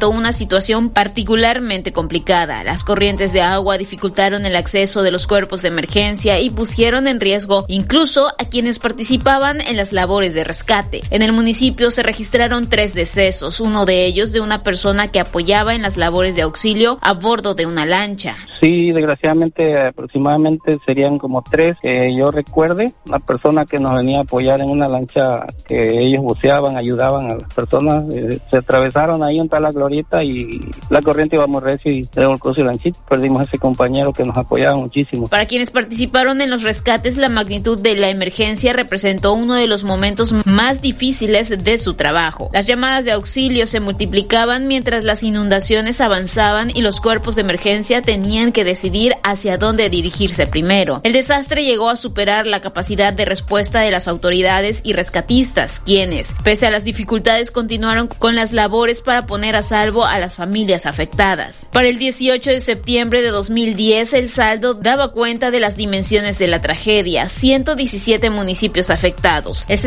presentó una situación particularmente complicada. Las corrientes de agua dificultaron el acceso de los cuerpos de emergencia y pusieron en riesgo incluso a quienes participaban en las labores de rescate. En el municipio se registraron 3 decesos, uno de ellos de una persona que apoyaba en las labores de auxilio a bordo de una lancha. Sí, desgraciadamente aproximadamente serían como 3 que yo recuerde. Una persona que nos venía a apoyar en una lancha que ellos buceaban, ayudaban a las personas, se atravesaron ahí en la glorieta y la corriente iba muy recio y se volcó su lanchita. Perdimos a ese compañero que nos apoyaba muchísimo. Para quienes participaron en los rescates, la magnitud de la emergencia representó uno de los momentos más difíciles de su trabajo. Las llamadas de auxilio se multiplicaban mientras las inundaciones avanzaban y los cuerpos de emergencia tenían que decidir hacia dónde dirigirse primero. El desastre llegó a superar la capacidad de respuesta de las autoridades y rescatistas, quienes, pese a las dificultades, continuaron con las labores para poner a salvo a las familias afectadas. Para el 18 de septiembre de 2010, el saldo daba cuenta de las dimensiones de la tragedia: 117 municipios afectados, el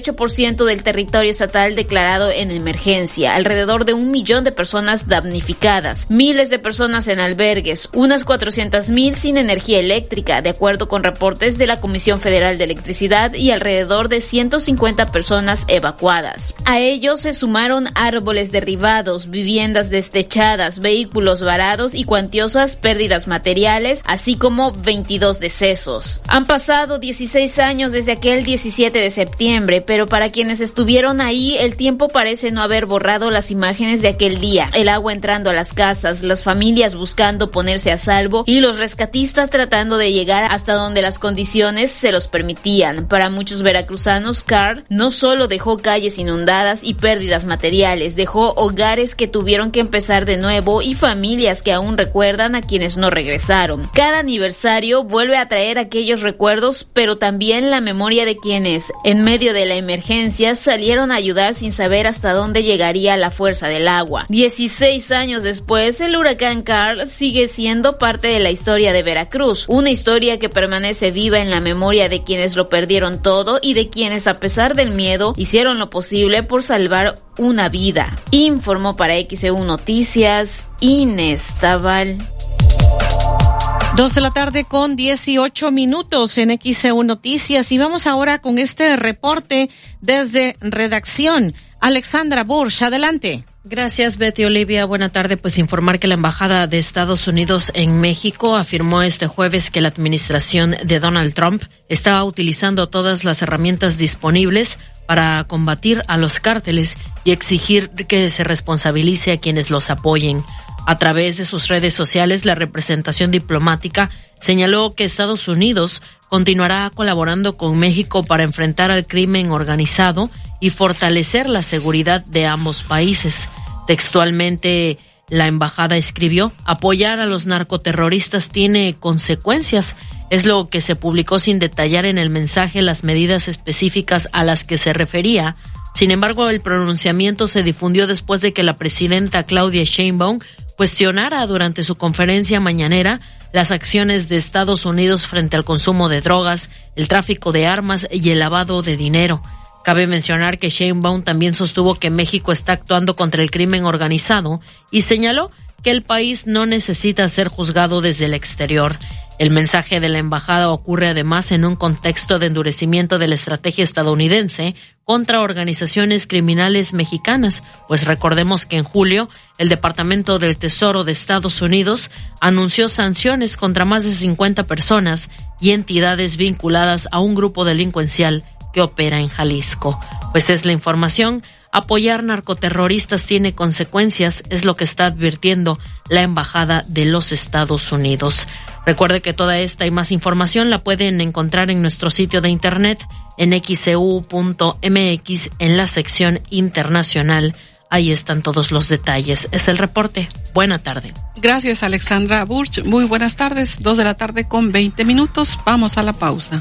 68% del territorio estatal declarado en emergencia, alrededor de 1 millón de personas damnificadas, miles de personas en albergues, unas 400,000 sin energía eléctrica, de acuerdo con reportes de la Comisión Federal de Electricidad, y alrededor de 150 personas evacuadas. A ellos se sumaron árboles derribados, viviendas destechadas, vehículos varados y cuantiosas pérdidas materiales, así como 22 decesos. Han pasado 16 años desde aquel 17 de septiembre, pero para quienes estuvieron ahí, el tiempo parece no haber borrado las imágenes de aquel día. El agua entrando a las casas, las familias buscando ponerse a salvo y los rescatistas tratando de llegar hasta donde las condiciones se los permitían. Para muchos veracruzanos, Carl no solo dejó calles inundadas y pérdidas materiales, dejó hogares que tuvieron que empezar de nuevo y familias que aún recuerdan a quienes no regresaron. Cada aniversario vuelve a traer aquellos recuerdos, pero también la memoria de quienes, en medio de la emergencia, salieron a ayudar sin saber hasta dónde llegaría la fuerza del agua. 16 años después, el huracán Carl sigue siendo parte de la historia de Veracruz, una historia que permanece viva en la memoria de quienes lo perdieron todo y de quienes, a pesar del miedo, hicieron lo posible por salvar una vida. Informó para XEU Noticias Inés Taval. 2:18 p.m. en XEU Noticias, y vamos ahora con este reporte desde redacción. Alexandra Bursch, adelante. Gracias, Betty Olivia. Buena tarde. Pues informar que la Embajada de Estados Unidos en México afirmó este jueves que la administración de Donald Trump está utilizando todas las herramientas disponibles para combatir a los cárteles y exigir que se responsabilice a quienes los apoyen. A través de sus redes sociales, la representación diplomática señaló que Estados Unidos continuará colaborando con México para enfrentar al crimen organizado y fortalecer la seguridad de ambos países. Textualmente, la embajada escribió: apoyar a los narcoterroristas tiene consecuencias. Es lo que se publicó sin detallar en el mensaje las medidas específicas a las que se refería. Sin embargo, el pronunciamiento se difundió después de que la presidenta Claudia Sheinbaum cuestionara durante su conferencia mañanera las acciones de Estados Unidos frente al consumo de drogas, el tráfico de armas y el lavado de dinero. Cabe mencionar que Sheinbaum también sostuvo que México está actuando contra el crimen organizado y señaló que el país no necesita ser juzgado desde el exterior. El mensaje de la embajada ocurre además en un contexto de endurecimiento de la estrategia estadounidense contra organizaciones criminales mexicanas, pues recordemos que en julio el Departamento del Tesoro de Estados Unidos anunció sanciones contra más de 50 personas y entidades vinculadas a un grupo delincuencial que opera en Jalisco. Pues es la información. Apoyar narcoterroristas tiene consecuencias, es lo que está advirtiendo la Embajada de los Estados Unidos. Recuerde que toda esta y más información la pueden encontrar en nuestro sitio de internet en xeu.mx en la sección internacional. Ahí están todos los detalles. Es el reporte. Buena tarde. Gracias, Alexandra Burch. Muy buenas tardes. 2:20 p.m. Vamos a la pausa.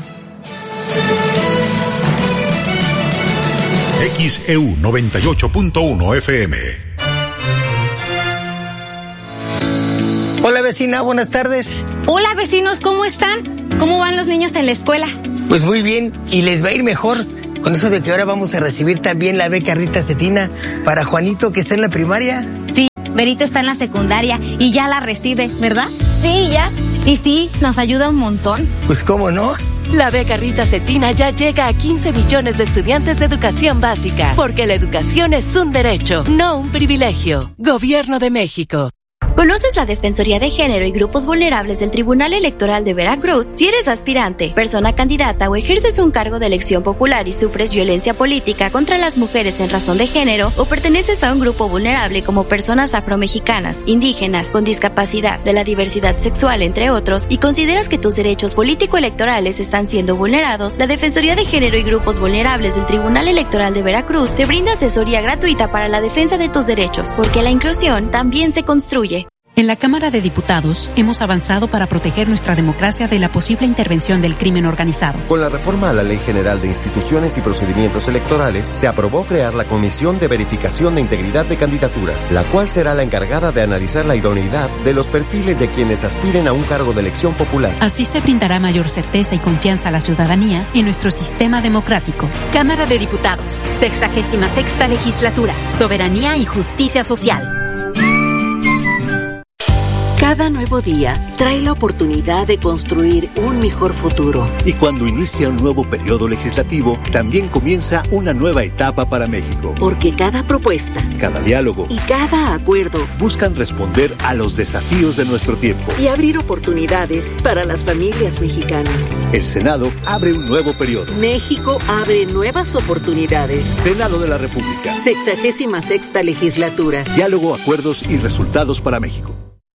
XEU 98.1 FM. Hola vecina, buenas tardes. Hola vecinos, ¿cómo están? ¿Cómo van los niños en la escuela? Pues muy bien, y les va a ir mejor con eso de que ahora vamos a recibir también la beca Rita Cetina para Juanito, que está en la primaria. Sí, Verito está en la secundaria y ya la recibe, ¿verdad? Sí, ya. Y sí, nos ayuda un montón. Pues cómo no. La beca Rita Cetina ya llega a 15 millones de estudiantes de educación básica, porque la educación es un derecho, no un privilegio. Gobierno de México. ¿Conoces la Defensoría de Género y Grupos Vulnerables del Tribunal Electoral de Veracruz? Si eres aspirante, persona candidata o ejerces un cargo de elección popular y sufres violencia política contra las mujeres en razón de género, o perteneces a un grupo vulnerable como personas afromexicanas, indígenas, con discapacidad, de la diversidad sexual, entre otros, y consideras que tus derechos político-electorales están siendo vulnerados, la Defensoría de Género y Grupos Vulnerables del Tribunal Electoral de Veracruz te brinda asesoría gratuita para la defensa de tus derechos, porque la inclusión también se construye. En la Cámara de Diputados hemos avanzado para proteger nuestra democracia de la posible intervención del crimen organizado. Con la reforma a la Ley General de Instituciones y Procedimientos Electorales, se aprobó crear la Comisión de Verificación de Integridad de Candidaturas, la cual será la encargada de analizar la idoneidad de los perfiles de quienes aspiren a un cargo de elección popular. Así se brindará mayor certeza y confianza a la ciudadanía en nuestro sistema democrático. Cámara de Diputados, 66ª Legislatura, Soberanía y Justicia Social. Cada nuevo día trae la oportunidad de construir un mejor futuro. Y cuando inicia un nuevo periodo legislativo, también comienza una nueva etapa para México. Porque cada propuesta, cada diálogo y cada acuerdo buscan responder a los desafíos de nuestro tiempo y abrir oportunidades para las familias mexicanas. El Senado abre un nuevo periodo. México abre nuevas oportunidades. Senado de la República. 66ª Legislatura. Diálogo, acuerdos y resultados para México.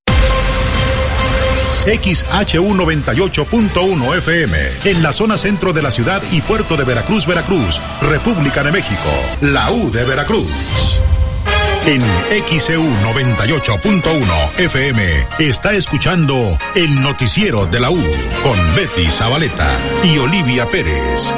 XHU 98.1 FM, en la zona centro de la ciudad y puerto de Veracruz, Veracruz, República de México, la U de Veracruz. En XEU 98.1 FM está escuchando el noticiero de la U con Betty Zabaleta y Olivia Pérez.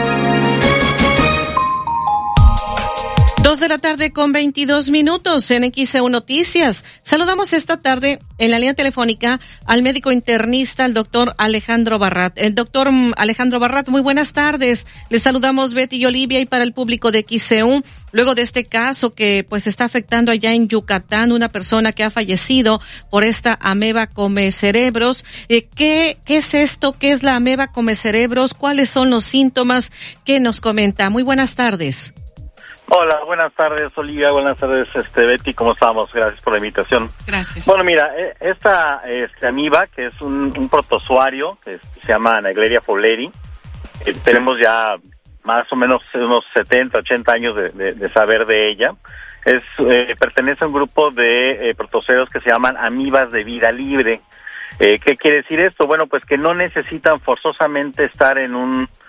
2:22 p.m. en XEU Noticias. Saludamos esta tarde en la línea telefónica al médico internista, el doctor Alejandro Barrat. El doctor Alejandro Barrat, muy buenas tardes. Les saludamos Betty y Olivia, y para el público de XEU, luego de este caso que pues está afectando allá en Yucatán, una persona que ha fallecido por esta ameba come cerebros. ¿Qué es esto? ¿Qué es la ameba come cerebros? ¿Cuáles son los síntomas? ¿Qué nos comenta? Muy buenas tardes. Hola, buenas tardes, Olivia, buenas tardes, Betty, ¿cómo estamos? Gracias por la invitación. Gracias. Bueno, mira, esta amiba, que es un protozoario, que se llama Naegleria fowleri, tenemos ya más o menos unos 70, 80 años de saber de ella. Pertenece a un grupo de protozoarios que se llaman amibas de vida libre. ¿Qué quiere decir esto? Bueno, pues que no necesitan forzosamente estar en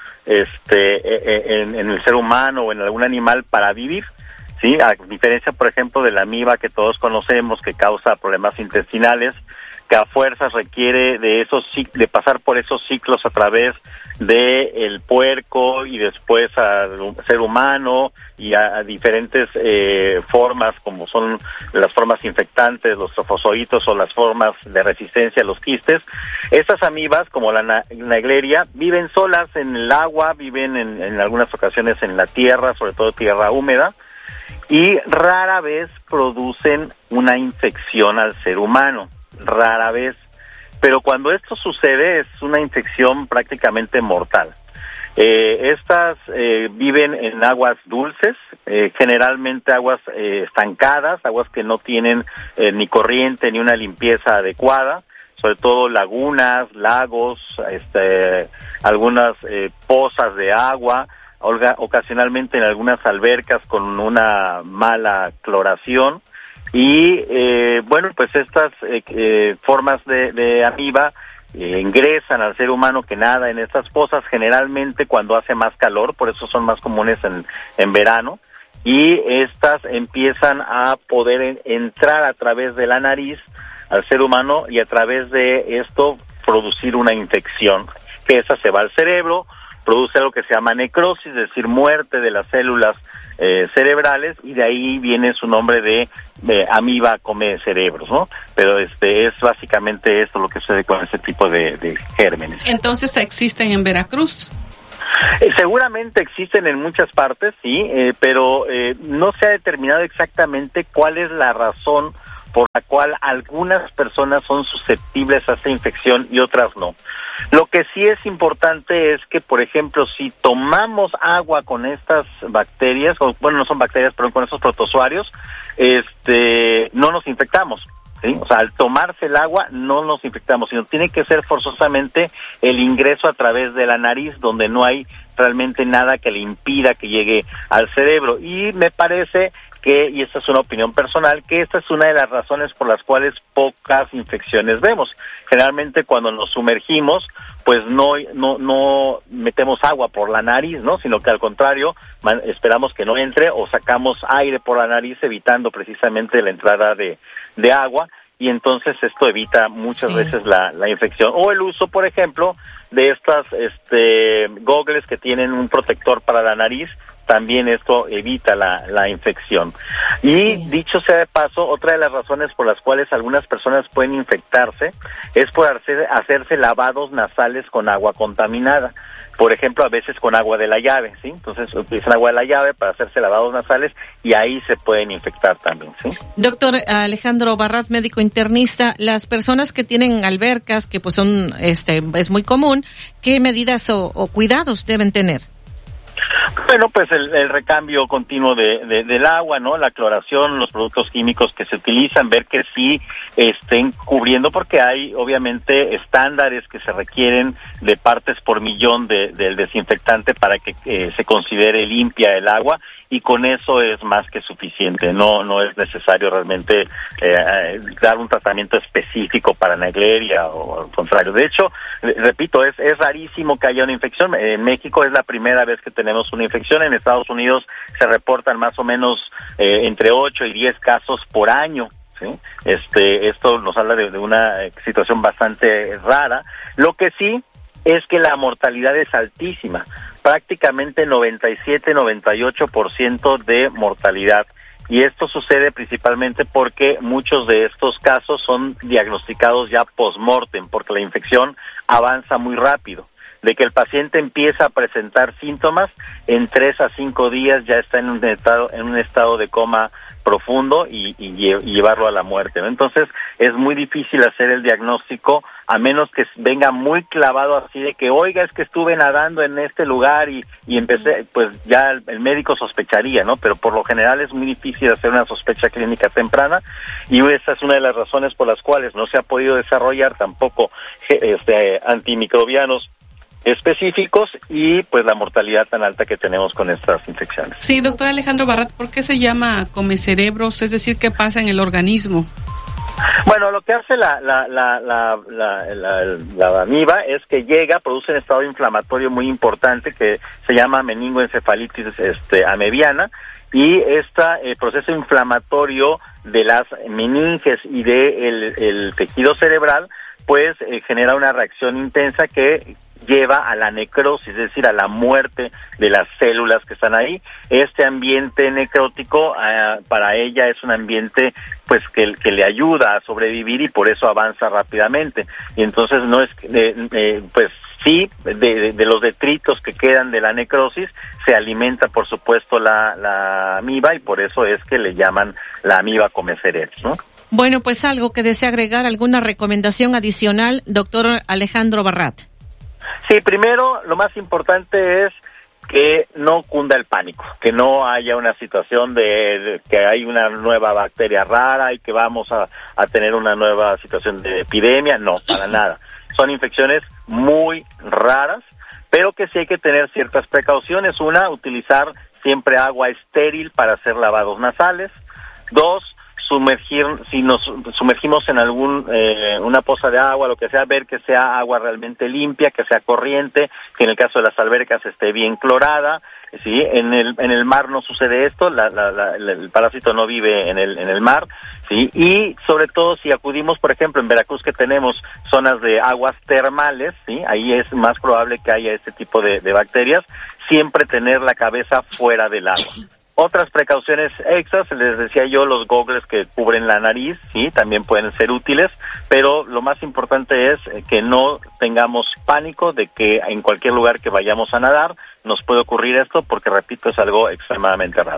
en el ser humano o en algún animal para vivir, ¿sí? A diferencia, por ejemplo, de la amiba que todos conocemos, que causa problemas intestinales, que a fuerzas requiere de pasar por esos ciclos a través de el puerco y después al ser humano y a diferentes formas, como son las formas infectantes, los trofozoitos, o las formas de resistencia a los quistes. Estas amibas, como la Naegleria, viven solas en el agua, viven en algunas ocasiones en la tierra, sobre todo tierra húmeda, y rara vez producen una infección al ser humano. Rara vez, pero cuando esto sucede es una infección prácticamente mortal. Estas viven en aguas dulces, generalmente aguas estancadas, aguas que no tienen ni corriente ni una limpieza adecuada, sobre todo lagunas, lagos, algunas pozas de agua, ocasionalmente en algunas albercas con una mala cloración. Y bueno, pues estas formas de amiba ingresan al ser humano que nada en estas pozas, generalmente cuando hace más calor, por eso son más comunes en verano, y estas empiezan a poder entrar a través de la nariz al ser humano y a través de esto producir una infección, que esa se va al cerebro, produce algo que se llama necrosis, es decir, muerte de las células cerebrales, y de ahí viene su nombre de amiba come cerebros, ¿no? Pero es básicamente esto lo que sucede con ese tipo de gérmenes. Entonces, ¿existen en Veracruz? Seguramente existen en muchas partes, sí, pero no se ha determinado exactamente cuál es la razón por la cual algunas personas son susceptibles a esta infección y otras no. Lo que sí es importante es que, por ejemplo, si tomamos agua con estas bacterias, o bueno, no son bacterias, pero con estos protozoarios, no nos infectamos. ¿Sí? O sea, al tomarse el agua no nos infectamos, sino tiene que ser forzosamente el ingreso a través de la nariz, donde no hay realmente nada que le impida que llegue al cerebro. Y me parece que, y esta es una opinión personal, que esta es una de las razones por las cuales pocas infecciones vemos. Generalmente cuando nos sumergimos, pues no metemos agua por la nariz, ¿no? Sino que al contrario, esperamos que no entre o sacamos aire por la nariz, evitando precisamente la entrada de agua, y entonces esto evita muchas veces la infección. O el uso, por ejemplo, de estas gogles que tienen un protector para la nariz, también esto evita la infección. Y dicho sea de paso, otra de las razones por las cuales algunas personas pueden infectarse es por hacerse lavados nasales con agua contaminada. Por ejemplo, a veces con agua de la llave, ¿sí? Entonces utilizan agua de la llave para hacerse lavados nasales y ahí se pueden infectar también, ¿sí? Doctor Alejandro Barrat, médico internista, las personas que tienen albercas, que pues son, es muy común, ¿qué medidas o cuidados deben tener? Bueno, pues el recambio continuo del agua, ¿no? La cloración, los productos químicos que se utilizan, ver que sí estén cubriendo, porque hay obviamente estándares que se requieren de partes por millón del desinfectante para que se considere limpia el agua, y con eso es más que suficiente. No es necesario realmente dar un tratamiento específico para Naegleria o al contrario. De hecho, repito, es rarísimo que haya una infección. En México es la primera vez que tenemos una infección. En Estados Unidos se reportan más o menos entre 8 y 10 casos por año. ¿Sí? Esto nos habla de una situación bastante rara. Lo que sí es que la mortalidad es altísima, prácticamente 97-98% de mortalidad. Y esto sucede principalmente porque muchos de estos casos son diagnosticados ya post-mortem, porque la infección avanza muy rápido. De que el paciente empieza a presentar síntomas, en 3 a 5 días ya está en un estado de coma profundo y llevarlo a la muerte, ¿no? Entonces es muy difícil hacer el diagnóstico, a menos que venga muy clavado así de que, oiga, es que estuve nadando en este lugar y empecé, pues ya el médico sospecharía, ¿no? Pero por lo general es muy difícil hacer una sospecha clínica temprana, y esa es una de las razones por las cuales no se ha podido desarrollar tampoco antimicrobianos específicos, y pues la mortalidad tan alta que tenemos con estas infecciones. Sí, doctor Alejandro Barrat, ¿por qué se llama comecerebros? Es decir, ¿qué pasa en el organismo? Bueno, lo que hace la amiba es que produce un estado inflamatorio muy importante que se llama meningoencefalitis amebiana, y este proceso inflamatorio de las meninges y el tejido cerebral pues genera una reacción intensa que lleva a la necrosis, es decir, a la muerte de las células que están ahí. Este ambiente necrótico para ella es un ambiente pues que le ayuda a sobrevivir, y por eso avanza rápidamente. Y entonces no es pues sí, de los detritos que quedan de la necrosis se alimenta, por supuesto, la amiba, y por eso es que le llaman la amiba comecerebros, ¿no? Bueno, pues algo que desea agregar, alguna recomendación adicional, doctor Alejandro Barrat. Sí, primero, lo más importante es que no cunda el pánico, que no haya una situación de que hay una nueva bacteria rara y que vamos a tener una nueva situación de epidemia. No, para nada. Son infecciones muy raras, pero que sí hay que tener ciertas precauciones. Una, utilizar siempre agua estéril para hacer lavados nasales. 2, si nos sumergimos en una poza de agua, lo que sea, ver que sea agua realmente limpia, que sea corriente, que en el caso de las albercas esté bien clorada. Sí, en el mar no sucede esto, el parásito no vive en el mar, sí, y sobre todo si acudimos, por ejemplo, en Veracruz, que tenemos zonas de aguas termales, sí, ahí es más probable que haya este tipo de bacterias. Siempre tener la cabeza fuera del agua. Otras precauciones extras, les decía yo, los gogles que cubren la nariz, sí, también pueden ser útiles, pero lo más importante es que no tengamos pánico de que en cualquier lugar que vayamos a nadar nos puede ocurrir esto, porque, repito, es algo extremadamente raro.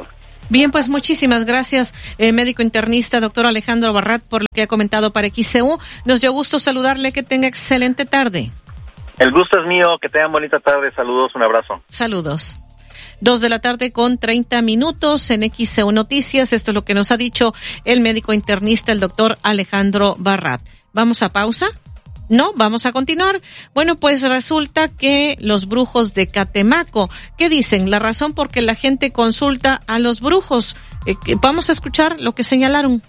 Bien, pues muchísimas gracias, médico internista, doctor Alejandro Barrat, por lo que ha comentado para XCU. Nos dio gusto saludarle, que tenga excelente tarde. El gusto es mío, que tengan bonita tarde, saludos, un abrazo. Saludos. 2:30 p.m. en XCU Noticias. Esto es lo que nos ha dicho el médico internista, el doctor Alejandro Barrat. ¿Vamos a pausa? No, vamos a continuar. Bueno, pues resulta que los brujos de Catemaco, ¿qué dicen? La razón por qué la gente consulta a los brujos. Vamos a escuchar lo que señalaron.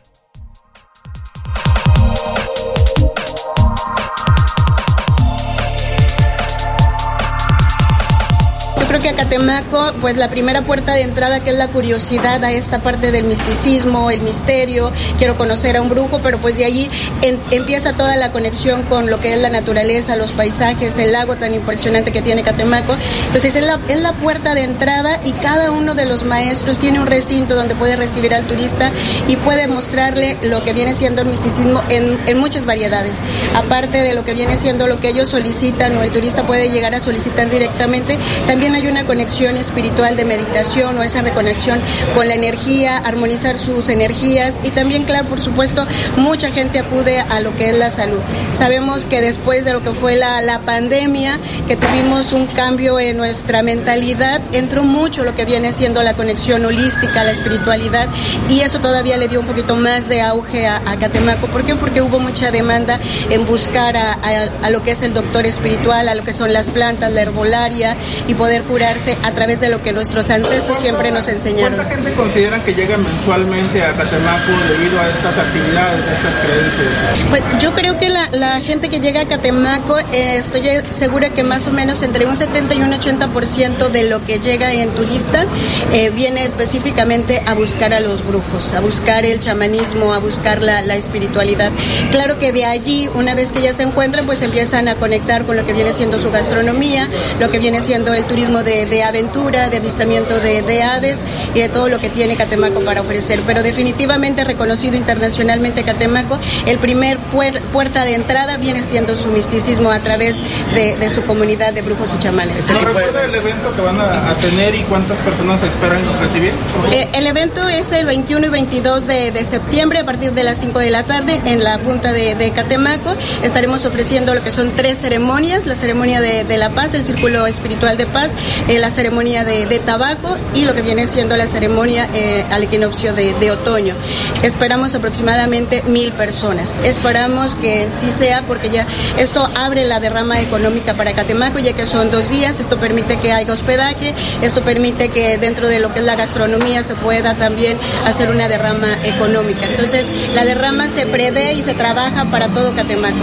Creo que a Catemaco, pues la primera puerta de entrada, que es la curiosidad a esta parte del misticismo, el misterio, quiero conocer a un brujo, pero pues de allí empieza toda la conexión con lo que es la naturaleza, los paisajes, el lago tan impresionante que tiene Catemaco. Entonces es la puerta de entrada, y cada uno de los maestros tiene un recinto donde puede recibir al turista y puede mostrarle lo que viene siendo el misticismo en muchas variedades. Aparte de lo que viene siendo lo que ellos solicitan, o el turista puede llegar a solicitar directamente, también hay una conexión espiritual de meditación, o esa reconexión con la energía, armonizar sus energías, y también, claro, por supuesto, mucha gente acude a lo que es la salud. Sabemos que después de lo que fue la pandemia, que tuvimos un cambio en nuestra mentalidad, entró mucho lo que viene siendo la conexión holística, la espiritualidad, y eso todavía le dio un poquito más de auge a Catemaco. ¿Por qué? Porque hubo mucha demanda en buscar a lo que es el doctor espiritual, a lo que son las plantas, la herbolaria, y poder curarse a través de lo que nuestros ancestros siempre nos enseñaron. ¿Cuánta gente consideran que llega mensualmente a Catemaco debido a estas actividades, a estas creencias? Pues yo creo que la gente que llega a Catemaco, estoy segura que más o menos entre un 70 y un 80% de lo que llega en turista viene específicamente a buscar a los brujos, a buscar el chamanismo, a buscar la espiritualidad. Claro que de allí, una vez que ya se encuentran, pues empiezan a conectar con lo que viene siendo su gastronomía, lo que viene siendo el turismo de aventura, de avistamiento de aves, y de todo lo que tiene Catemaco para ofrecer. Pero definitivamente reconocido internacionalmente Catemaco, el primer puerta de entrada viene siendo su misticismo a través de su comunidad de brujos y chamanes. ¿No recuerda el evento que van a tener y cuántas personas esperan recibir? El evento es el 21 y 22 de septiembre, a partir de las 5 de la tarde, en la punta de Catemaco. Estaremos ofreciendo lo que son 3 ceremonias: la ceremonia de la paz, el círculo espiritual de paz, la ceremonia de tabaco, y lo que viene siendo la ceremonia al equinoccio de otoño. Esperamos aproximadamente 1,000 personas. Esperamos que sí sea, porque ya esto abre la derrama económica para Catemaco, ya que son 2 días. Esto permite que haya hospedaje, esto permite que dentro de lo que es la gastronomía se pueda también hacer una derrama económica. Entonces, la derrama se prevé y se trabaja para todo Catemaco.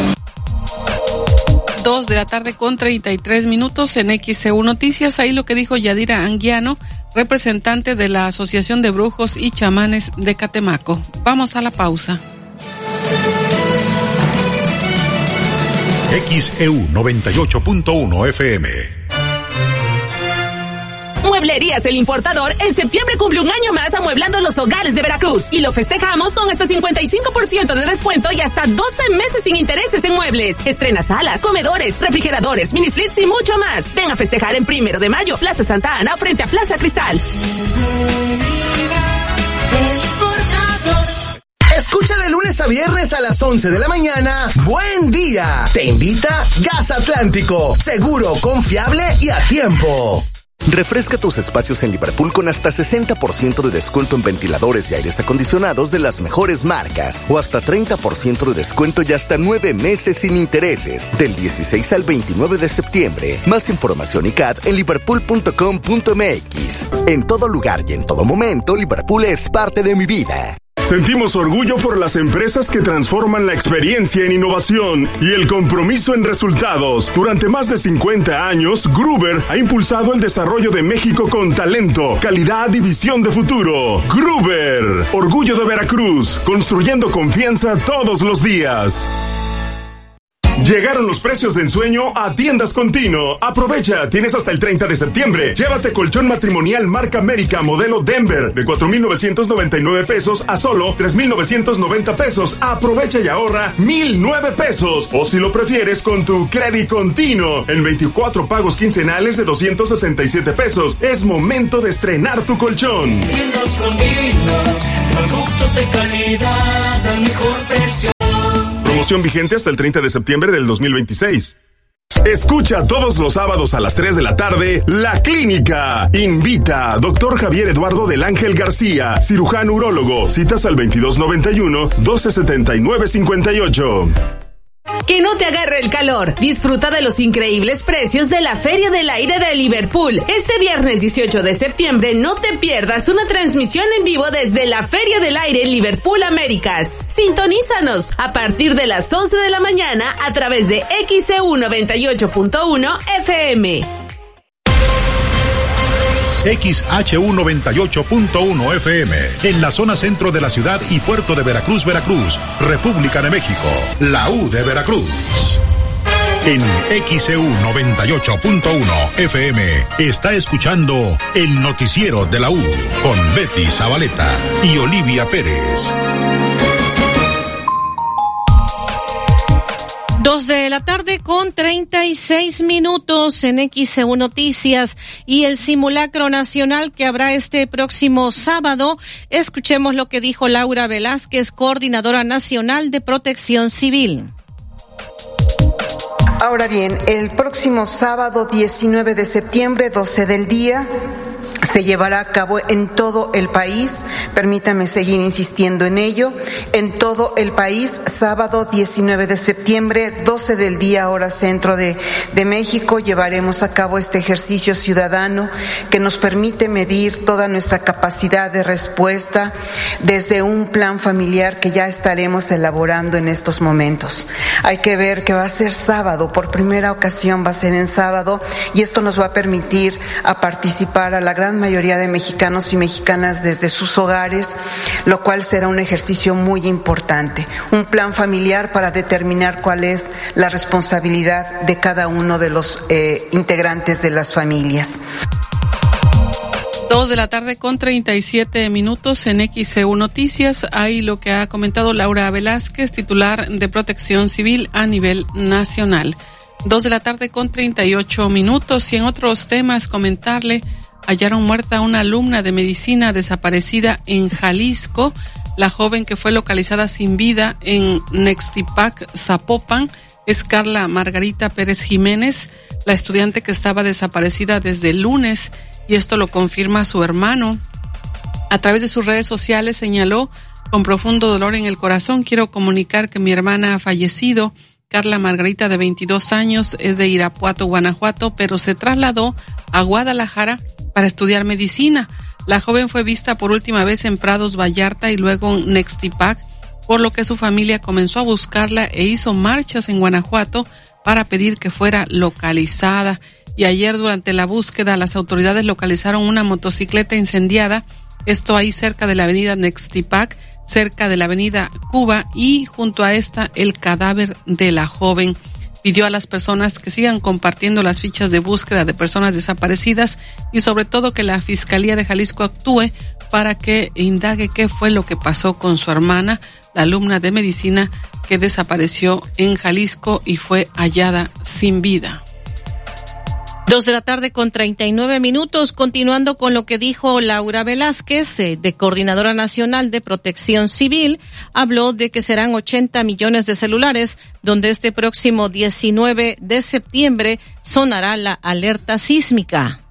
2:33 p.m. en XCU Noticias. Ahí lo que dijo Yadira Anguiano, representante de la Asociación de Brujos y Chamanes de Catemaco. Vamos a la pausa. XEU 98.1 FM. Mueblerías El Importador en septiembre cumple un año más amueblando los hogares de Veracruz, y lo festejamos con hasta 55% de descuento y hasta 12 meses sin intereses en muebles. Estrena salas, comedores, refrigeradores, mini splits y mucho más. Ven a festejar en 1 de mayo, Plaza Santa Ana, frente a Plaza Cristal. Escucha de lunes a viernes a las 11 de la mañana. Buen día. Te invita Gas Atlántico. Seguro, confiable y a tiempo. Refresca tus espacios en Liverpool con hasta 60% de descuento en ventiladores y aires acondicionados de las mejores marcas, o hasta 30% de descuento y hasta 9 meses sin intereses, del 16 al 29 de septiembre. Más información y CAD en liverpool.com.mx. En todo lugar y en todo momento, Liverpool es parte de mi vida. Sentimos orgullo por las empresas que transforman la experiencia en innovación y el compromiso en resultados. Durante más de 50 años, Gruber ha impulsado el desarrollo de México con talento, calidad y visión de futuro. Gruber, orgullo de Veracruz, construyendo confianza todos los días. Llegaron los precios de ensueño a Tiendas Continuo. Aprovecha, tienes hasta el 30 de septiembre. Llévate colchón matrimonial marca América modelo Denver de 4,999 pesos a solo 3,990 pesos. Aprovecha y ahorra 1,009 pesos. O si lo prefieres con tu Crédito Continuo en 24 pagos quincenales de 267 pesos. Es momento de estrenar tu colchón. Tiendas Continuo, productos de calidad al mejor precio. Promoción vigente hasta el 30 de septiembre del 2026. Escucha todos los sábados a las 3 de la tarde La Clínica. Invita a Dr. Javier Eduardo del Ángel García, cirujano urólogo. Citas al 2291-1279-58. Que no te agarre el calor. Disfruta de los increíbles precios de la Feria del Aire de Liverpool. Este viernes 18 de septiembre no te pierdas una transmisión en vivo desde la Feria del Aire Liverpool Américas. Sintonízanos a partir de las 11 de la mañana a través de XEU 98.1 FM. XHU 98.1 FM, en la zona centro de la ciudad y puerto de Veracruz, Veracruz, República de México, la U de Veracruz. En XEU 98.1 FM está escuchando el noticiero de la U con Betty Zabaleta y Olivia Pérez. 2 de la tarde con 36 minutos en XEU Noticias y el simulacro nacional que habrá este próximo sábado. Escuchemos lo que dijo Laura Velázquez, coordinadora nacional de Protección Civil. Ahora bien, el próximo sábado 19 de septiembre, 12 del día, se llevará a cabo en todo el país, permítame seguir insistiendo en ello, en todo el país, sábado 19 de septiembre, 12 del día, hora centro de México, llevaremos a cabo este ejercicio ciudadano que nos permite medir toda nuestra capacidad de respuesta desde un plan familiar que ya estaremos elaborando en estos momentos. Hay que ver que va a ser sábado, por primera ocasión va a ser en sábado, y esto nos va a permitir a participar a la gran mayoría de mexicanos y mexicanas desde sus hogares, lo cual será un ejercicio muy importante. Un plan familiar para determinar cuál es la responsabilidad de cada uno de los integrantes de las familias. 2 de la tarde con 37 minutos en XEU Noticias. Ahí lo que ha comentado Laura Velázquez, titular de Protección Civil a nivel nacional. 2 de la tarde con 38 minutos. Y en otros temas, comentarle, hallaron muerta a una alumna de medicina desaparecida en Jalisco. La joven que fue localizada sin vida en Nextipac, Zapopan, es Carla Margarita Pérez Jiménez, la estudiante que estaba desaparecida desde el lunes, y esto lo confirma su hermano. A través de sus redes sociales señaló: con profundo dolor en el corazón, quiero comunicar que mi hermana ha fallecido. Carla Margarita, de 22 años, es de Irapuato, Guanajuato, pero se trasladó a Guadalajara para estudiar medicina. La joven fue vista por última vez en Prados Vallarta y luego en Nextipac, por lo que su familia comenzó a buscarla e hizo marchas en Guanajuato para pedir que fuera localizada. Y ayer, durante la búsqueda, las autoridades localizaron una motocicleta incendiada, esto ahí cerca de la avenida Nextipac, cerca de la avenida Cuba, y junto a esta el cadáver de la joven. Pidió a las personas que sigan compartiendo las fichas de búsqueda de personas desaparecidas y sobre todo que la Fiscalía de Jalisco actúe para que indague qué fue lo que pasó con su hermana, la alumna de medicina que desapareció en Jalisco y fue hallada sin vida. 2 de la tarde con 39 minutos, continuando con lo que dijo Laura Velázquez, de Coordinadora Nacional de Protección Civil, habló de que serán 80 millones de celulares, donde este próximo 19 de septiembre sonará la alerta sísmica.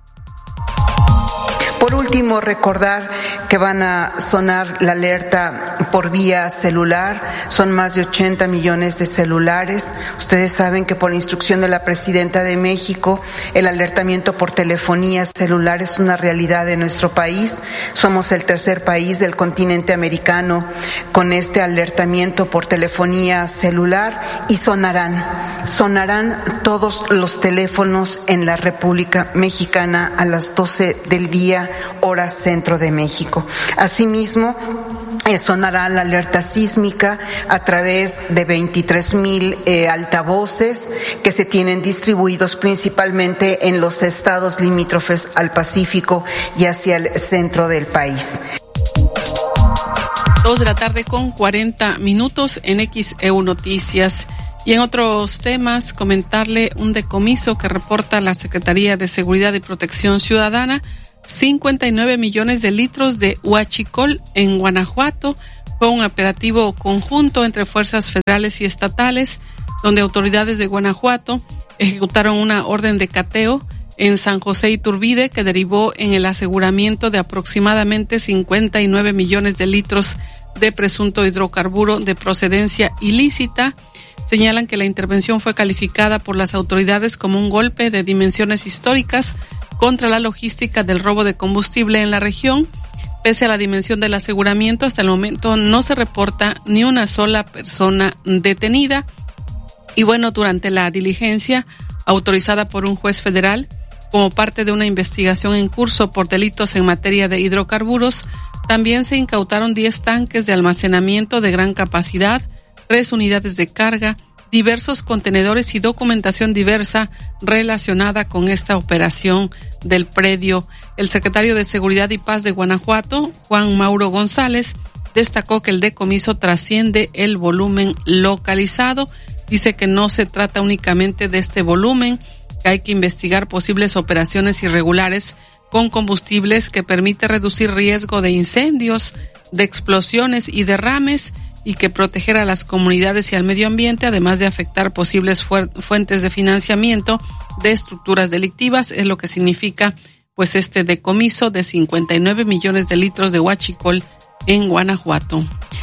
Por último, recordar que van a sonar la alerta por vía celular. Son más de 80 millones de celulares. Ustedes saben que por instrucción de la Presidenta de México, el alertamiento por telefonía celular es una realidad de nuestro país. Somos el tercer país del continente americano con este alertamiento por telefonía celular, y sonarán todos los teléfonos en la República Mexicana a las 12 del día, hora centro de México. Asimismo, sonará la alerta sísmica a través de 23,000 altavoces que se tienen distribuidos principalmente en los estados limítrofes al Pacífico y hacia el centro del país. 2:40 p.m. en XEU Noticias. Y en otros temas, comentarle un decomiso que reporta la Secretaría de Seguridad y Protección Ciudadana: 59 millones de litros de huachicol en Guanajuato. Fue un operativo conjunto entre fuerzas federales y estatales, donde autoridades de Guanajuato ejecutaron una orden de cateo en San José Iturbide que derivó en el aseguramiento de aproximadamente 59 millones de litros de presunto hidrocarburo de procedencia ilícita. Señalan que la intervención fue calificada por las autoridades como un golpe de dimensiones históricas contra la logística del robo de combustible en la región. Pese a la dimensión del aseguramiento, hasta el momento no se reporta ni una sola persona detenida. Y bueno, durante la diligencia autorizada por un juez federal, como parte de una investigación en curso por delitos en materia de hidrocarburos, también se incautaron 10 tanques de almacenamiento de gran capacidad, 3 unidades de carga, diversos contenedores y documentación diversa relacionada con esta operación del predio. El secretario de Seguridad y Paz de Guanajuato, Juan Mauro González, destacó que el decomiso trasciende el volumen localizado. Dice que no se trata únicamente de este volumen, que hay que investigar posibles operaciones irregulares con combustibles que permite reducir riesgo de incendios, de explosiones y derrames, y que proteger a las comunidades y al medio ambiente, además de afectar posibles fuentes de financiamiento de estructuras delictivas. Es lo que significa pues este decomiso de 59 millones de litros de huachicol en Guanajuato.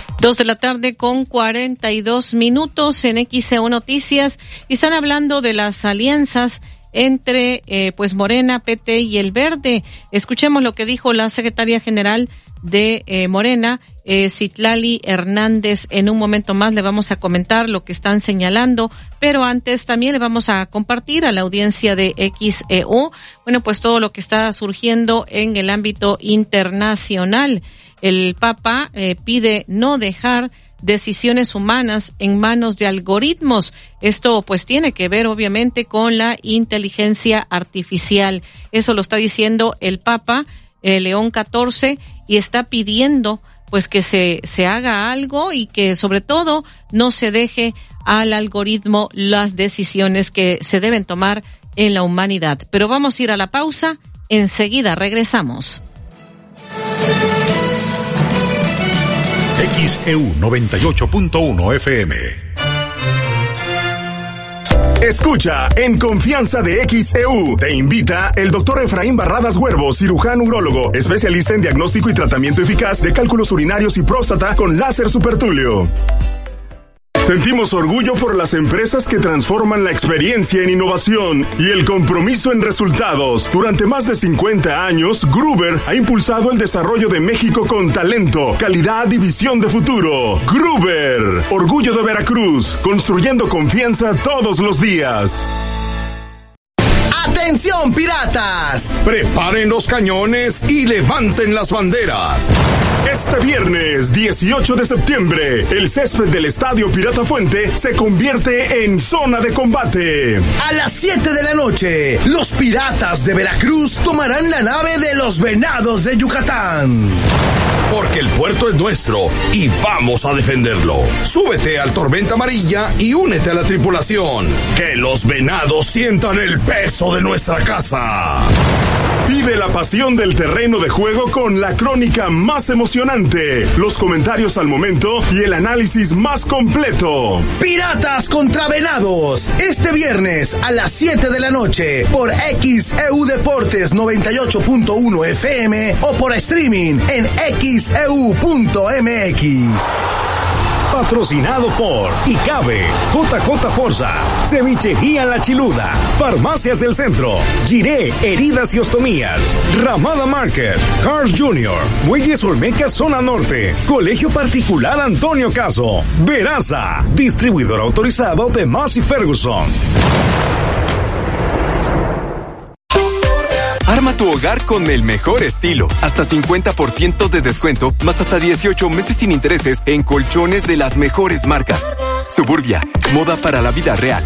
2:42 p.m. en XEU Noticias, y están hablando de las alianzas entre pues Morena, PT y el Verde. Escuchemos lo que dijo la secretaria general de Morena, Citlali Hernández. En un momento más le vamos a comentar lo que están señalando, pero antes también le vamos a compartir a la audiencia de XEU, bueno, pues todo lo que está surgiendo en el ámbito internacional. El Papa pide no dejar decisiones humanas en manos de algoritmos. Esto pues tiene que ver obviamente con la inteligencia artificial. Eso lo está diciendo el Papa León XIV, y está pidiendo pues que se haga algo y que sobre todo no se deje al algoritmo las decisiones que se deben tomar en la humanidad. Pero vamos a ir a la pausa, enseguida regresamos. XEU 98.1 FM. Escucha En Confianza de XEU. Te invita el doctor Efraín Barradas Huervo, cirujano urólogo, especialista en diagnóstico y tratamiento eficaz de cálculos urinarios y próstata con láser supertúleo. Sentimos orgullo por las empresas que transforman la experiencia en innovación y el compromiso en resultados. Durante más de 50 años, Gruber ha impulsado el desarrollo de México con talento, calidad y visión de futuro. Gruber, orgullo de Veracruz, construyendo confianza todos los días. ¡Atención, piratas! Preparen los cañones y levanten las banderas. Este viernes 18 de septiembre, el césped del Estadio Pirata Fuente se convierte en zona de combate. A las 7 de la noche, los piratas de Veracruz tomarán la nave de los Venados de Yucatán. Porque el puerto es nuestro y vamos a defenderlo. Súbete al Tormenta Amarilla y únete a la tripulación. Que los Venados sientan el peso de nuestra casa. Vive la pasión del terreno de juego con la crónica más emocionante, los comentarios al momento y el análisis más completo. Piratas contra Venados, este viernes a las 7 de la noche por XEU Deportes 98.1 FM o por streaming en XEU.mx. Patrocinado por ICABE, JJ Forza, Cevichería La Chiluda, Farmacias del Centro, Giré, Heridas y Ostomías, Ramada Market, Cars Jr., Muelles Olmeca Zona Norte, Colegio Particular Antonio Caso, Veraza, distribuidor autorizado de Massey Ferguson. Arma tu hogar con el mejor estilo. Hasta 50% de descuento, más hasta 18 meses sin intereses en colchones de las mejores marcas. Suburbia, moda para la vida real.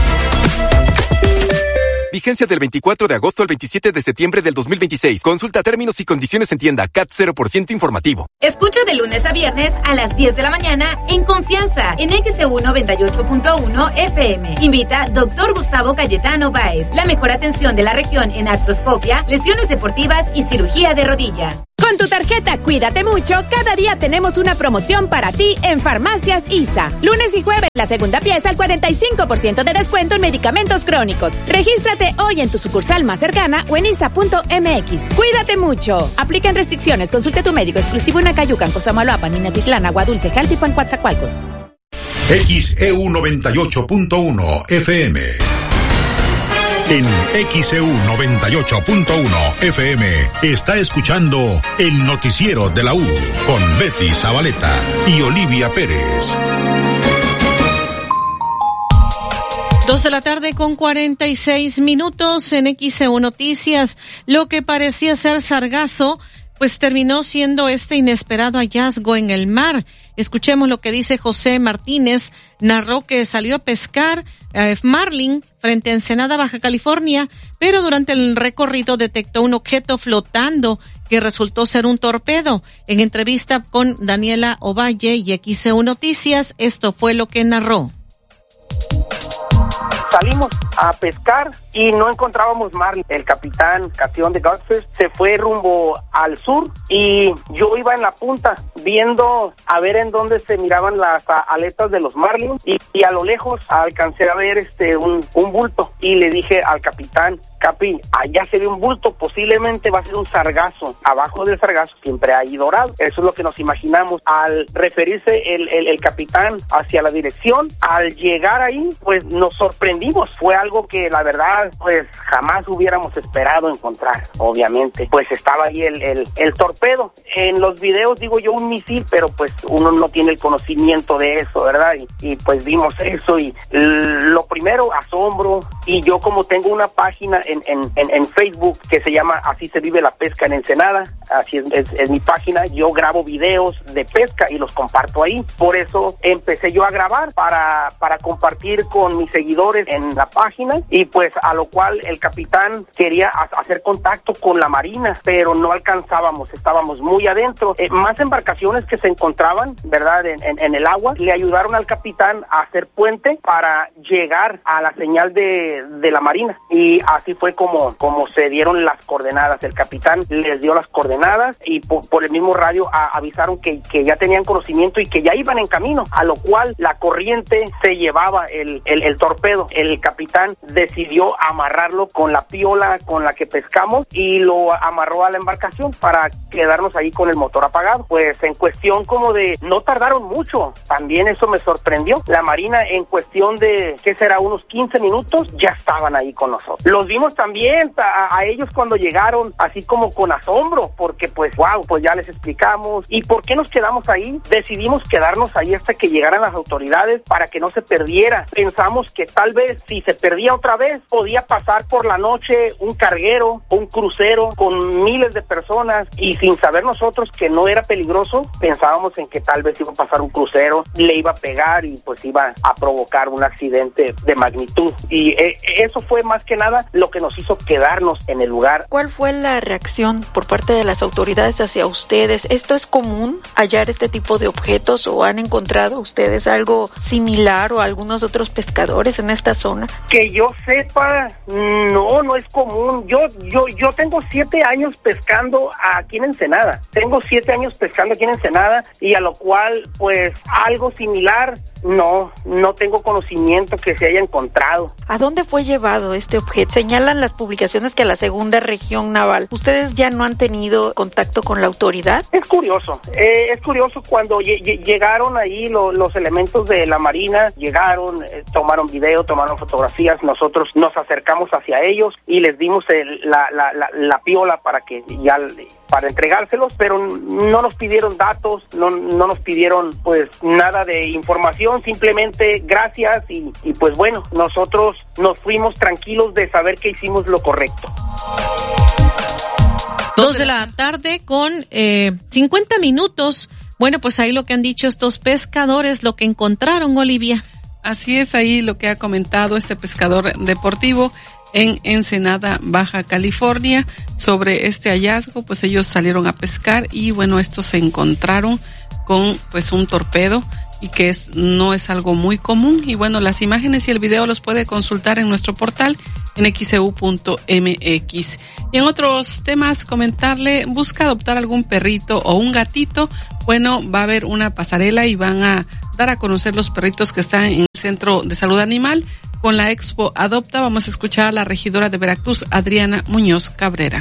Vigencia del 24 de agosto al 27 de septiembre del 2026. Consulta términos y condiciones en tienda. CAT 0% informativo. Escucha de lunes a viernes a las 10 de la mañana en Confianza en XEU 98.1 FM. Invita Dr. Gustavo Cayetano Báez. La mejor atención de la región en artroscopia, lesiones deportivas y cirugía de rodilla. Con tu tarjeta Cuídate Mucho, cada día tenemos una promoción para ti en Farmacias ISA. Lunes y jueves, la segunda pieza al 45% de descuento en medicamentos crónicos. Regístrate hoy en tu sucursal más cercana o en isa.mx. Cuídate mucho. Aplican restricciones. Consulte a tu médico exclusivo en Acayucan, Cosamaloapan, Minatitlán, Agua Dulce, Jaltipan, Coatzacoalcos. XEU 98.1 FM. En XEU 98.1 FM está escuchando el noticiero de la U con Betty Zabaleta y Olivia Pérez. 2 de la tarde con 46 minutos en XEU Noticias. Lo que parecía ser sargazo, pues terminó siendo este inesperado hallazgo en el mar. Escuchemos lo que dice José Martínez. Narró que salió a pescar marlin frente a Ensenada, Baja California, pero durante el recorrido detectó un objeto flotando que resultó ser un torpedo. En entrevista con Daniela Ovalle y XEU Noticias, esto fue lo que narró. Salimos a pescar y no encontrábamos marlin. El capitán Casión de Godfish se fue rumbo al sur y yo iba en la punta viendo a ver en dónde se miraban las aletas de los marlin y a lo lejos alcancé a ver un bulto y le dije al capitán: Capi, allá se ve un bulto, posiblemente va a ser un sargazo. Abajo del sargazo siempre hay dorado. Eso es lo que nos imaginamos. Al referirse el capitán hacia la dirección, al llegar ahí, pues nos sorprendimos. Fue algo que la verdad, pues jamás hubiéramos esperado encontrar. Obviamente, pues estaba ahí el torpedo. En los videos digo yo un misil, pero pues uno no tiene el conocimiento de eso, ¿verdad? Y pues vimos eso y lo primero, asombro. Y yo, como tengo una página en Facebook que se llama Así se vive la pesca en Ensenada, así es mi página, yo grabo videos de pesca y los comparto ahí. Por eso empecé yo a grabar para compartir con mis seguidores en la página, y pues a lo cual el capitán quería hacer contacto con la marina, pero no alcanzábamos, estábamos muy adentro. Más embarcaciones que se encontraban, ¿verdad?, en el agua, le ayudaron al capitán a hacer puente para llegar a la señal de la marina, y así fue como se dieron las coordenadas. El capitán les dio las coordenadas y por el mismo radio avisaron que ya tenían conocimiento y que ya iban en camino, a lo cual la corriente se llevaba el torpedo. El capitán decidió amarrarlo con la piola con la que pescamos y lo amarró a la embarcación para quedarnos ahí con el motor apagado. Pues en cuestión como de, no tardaron mucho, también eso me sorprendió. La marina en cuestión de, ¿qué será?, unos 15 minutos ya estaban ahí con nosotros. Los vimos también a ellos cuando llegaron, así como con asombro, porque pues wow, pues ya les explicamos. ¿Y por qué nos quedamos ahí? Decidimos quedarnos ahí hasta que llegaran las autoridades para que no se perdiera. Pensamos que tal vez si se perdía otra vez, podía pasar por la noche un carguero, un crucero con miles de personas, y sin saber nosotros que no era peligroso, pensábamos en que tal vez iba a pasar un crucero, le iba a pegar y pues iba a provocar un accidente de magnitud. Y eso fue más que nada lo que nos hizo quedarnos en el lugar. ¿Cuál fue la reacción por parte de las autoridades hacia ustedes? ¿Esto es común, hallar este tipo de objetos, o han encontrado ustedes algo similar o algunos otros pescadores en esta zona? Que yo sepa, no es común. Yo tengo 7 años pescando aquí en Ensenada. Tengo 7 años pescando aquí en Ensenada, y a lo cual pues algo similar no tengo conocimiento que se haya encontrado. ¿A dónde fue llevado este objeto? Señalan las publicaciones que a la segunda región naval. ¿Ustedes ya no han tenido contacto con la autoridad? Es curioso cuando llegaron ahí los elementos de la marina, llegaron, tomaron video, tomaron fotografías, nosotros nos acercamos hacia ellos y les dimos la piola para entregárselos, pero no nos pidieron datos, no nos pidieron pues nada de información, simplemente gracias y pues bueno, nosotros nos fuimos tranquilos de saber que hicimos lo correcto. 2 de la tarde con 50 minutos. Bueno, pues ahí lo que han dicho estos pescadores, lo que encontraron, Olivia. Así es, ahí lo que ha comentado este pescador deportivo en Ensenada, Baja California, sobre este hallazgo. Pues ellos salieron a pescar y bueno, estos se encontraron con pues un torpedo, y que no es algo muy común. Y bueno, las imágenes y el video los puede consultar en nuestro portal en xeu.mx. Y en otros temas, comentarle, busca adoptar algún perrito o un gatito. Bueno, va a haber una pasarela y van a dar a conocer los perritos que están en el Centro de Salud Animal. Con la Expo Adopta vamos a escuchar a la regidora de Veracruz, Adriana Muñoz Cabrera.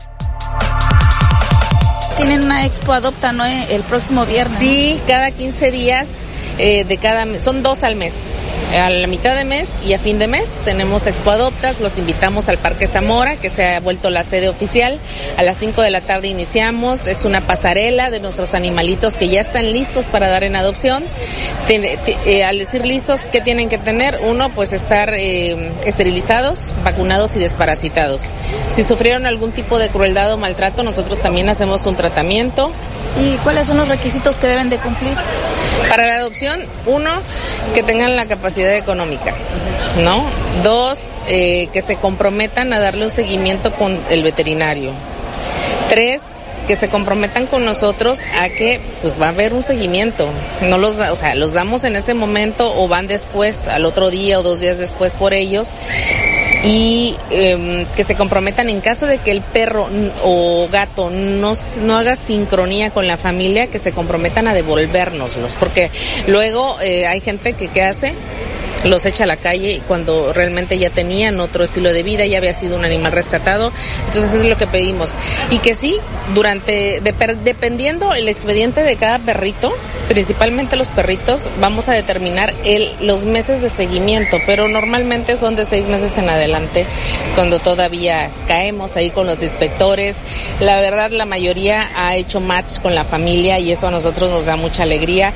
Tienen una Expo Adopta, ¿no? El próximo viernes. Sí, cada 15 días de cada mes, son 2 al mes. A la mitad de mes y a fin de mes tenemos Expo Adoptas. Los invitamos al Parque Zamora, que se ha vuelto la sede oficial. A las 5 de la tarde iniciamos. Es una pasarela de nuestros animalitos que ya están listos para dar en adopción. Al decir listos, ¿qué tienen que tener? Uno, pues estar esterilizados, vacunados y desparasitados. Si sufrieron algún tipo de crueldad o maltrato, nosotros también hacemos un tratamiento. ¿Y cuáles son los requisitos que deben de cumplir? Para la adopción, 1, que tengan la capacidad económica, ¿no? 2, que se comprometan a darle un seguimiento con el veterinario. 3, que se comprometan con nosotros a que pues va a haber un seguimiento. No los damos en ese momento o van después, al otro día o 2 días después por ellos. Y que se comprometan en caso de que el perro o gato no haga sincronía con la familia, que se comprometan a devolvérnoslos, porque luego hay gente que ¿qué hace? Los echa a la calle cuando realmente ya tenían otro estilo de vida, ya había sido un animal rescatado. Entonces es lo que pedimos. Y que sí, dependiendo el expediente de cada perrito, principalmente los perritos, vamos a determinar los meses de seguimiento, pero normalmente son de 6 meses en adelante, cuando todavía caemos ahí con los inspectores. La verdad, la mayoría ha hecho match con la familia y eso a nosotros nos da mucha alegría.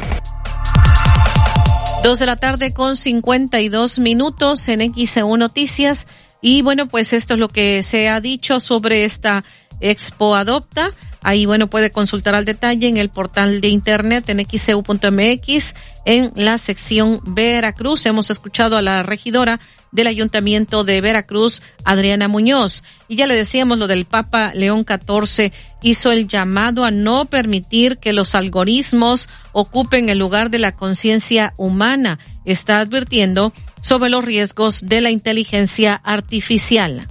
2 de la tarde con 52 minutos en XEU Noticias. Y bueno, pues esto es lo que se ha dicho sobre esta Expo Adopta. Ahí, bueno, puede consultar al detalle en el portal de internet en xeu.mx en la sección Veracruz. Hemos escuchado a la regidora del Ayuntamiento de Veracruz, Adriana Muñoz. Y ya le decíamos lo del Papa León XIV, hizo el llamado a no permitir que los algoritmos ocupen el lugar de la conciencia humana. Está advirtiendo sobre los riesgos de la inteligencia artificial.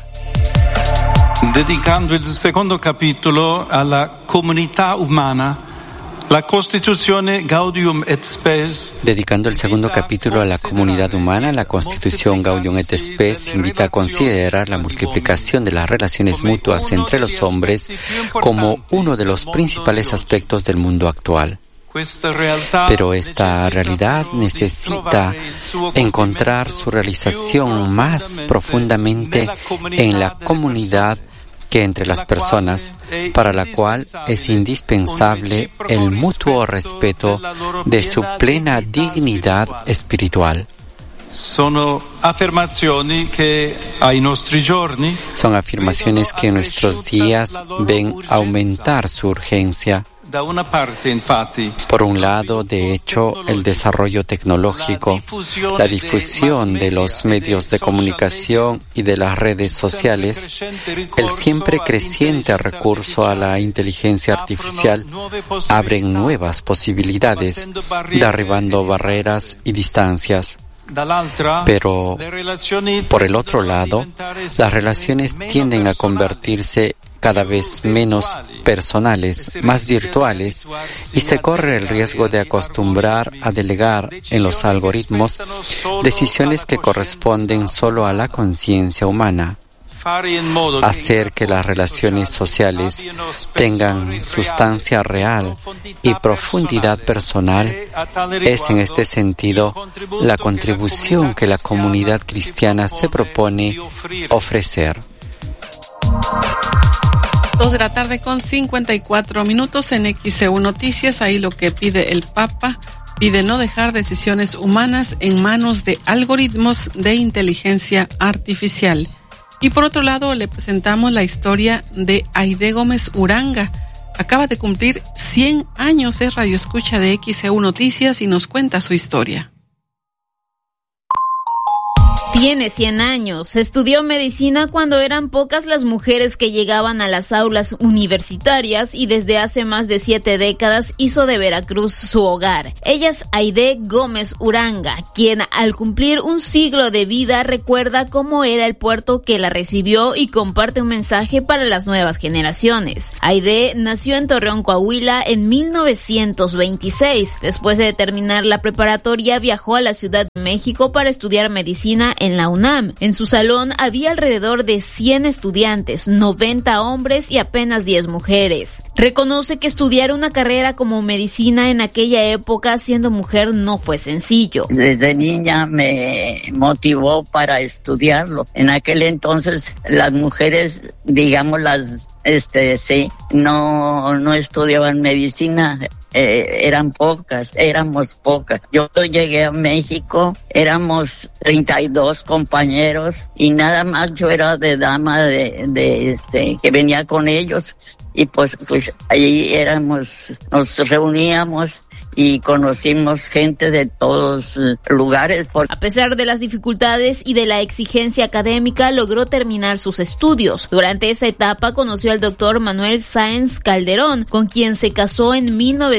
Dedicando il secondo capitolo alla comunità umana, la Constituzione Gaudium et Spes. Dedicando el segundo capítulo a la comunidad humana, la Constitución Gaudium et Spes invita a considerar la multiplicación de las relaciones mutuas entre los hombres como uno de los principales aspectos del mundo actual. Pero esta realidad necesita encontrar su realización más profundamente en la comunidad que entre las personas, para la cual es indispensable el mutuo respeto de su plena dignidad espiritual. Son afirmaciones que en nuestros días ven aumentar su urgencia. Por un lado, de hecho, el desarrollo tecnológico, la difusión de los medios de comunicación y de las redes sociales, el siempre creciente recurso a la inteligencia artificial abren nuevas posibilidades, derribando barreras y distancias. Pero, por el otro lado, las relaciones tienden a convertirse cada vez menos personales, más virtuales, y se corre el riesgo de acostumbrar a delegar en los algoritmos decisiones que corresponden solo a la conciencia humana. Hacer que las relaciones sociales tengan sustancia real y profundidad personal es, en este sentido, la contribución que la comunidad cristiana se propone ofrecer. 2 de la tarde con 54 minutos en XEU Noticias. Ahí lo que pide el Papa, pide no dejar decisiones humanas en manos de algoritmos de inteligencia artificial. Y por otro lado, le presentamos la historia de Aide Gómez Uranga. Acaba de cumplir 100 años, es radioescucha de XEU Noticias y nos cuenta su historia. Tiene 100 años. Estudió medicina cuando eran pocas las mujeres que llegaban a las aulas universitarias y desde hace más de 7 décadas hizo de Veracruz su hogar. Ella es Aide Gómez Uranga, quien al cumplir un siglo de vida recuerda cómo era el puerto que la recibió y comparte un mensaje para las nuevas generaciones. Aide nació en Torreón, Coahuila en 1926. Después de terminar la preparatoria viajó a la Ciudad de México para estudiar medicina en la UNAM. En su salón había alrededor de 100 estudiantes, 90 hombres y apenas 10 mujeres. Reconoce que estudiar una carrera como medicina en aquella época siendo mujer no fue sencillo. Desde niña me motivó para estudiarlo. En aquel entonces las mujeres, digamos no estudiaban medicina. Éramos pocas. Yo llegué a México, éramos 32 compañeros y nada más yo era de dama que venía con ellos y pues ahí nos reuníamos y conocimos gente de todos lugares. A pesar de las dificultades y de la exigencia académica, logró terminar sus estudios. Durante esa etapa conoció al doctor Manuel Sáenz Calderón, con quien se casó en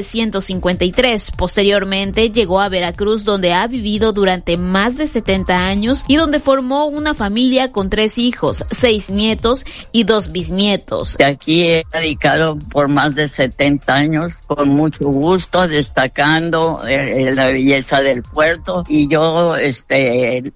1953. Posteriormente llegó a Veracruz, donde ha vivido durante más de 70 años y donde formó una familia con 3 hijos, 6 nietos y 2 bisnietos. Aquí he radicado por más de 70 años, con mucho gusto, destacando la belleza del puerto y yo el